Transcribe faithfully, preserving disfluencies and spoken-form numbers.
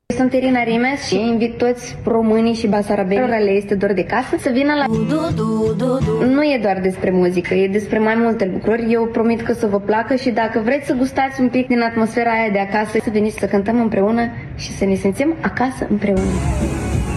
Sunt Irina Rimes și invit toți românii și basarabeni care le este dor de casă să vină la... Nu e doar despre muzică, e despre mai multe lucruri. Eu promit că o să vă placă și dacă vreți să gustați un pic din atmosfera aia de acasă, să veniți să cântăm împreună și să ne simțim acasă împreună.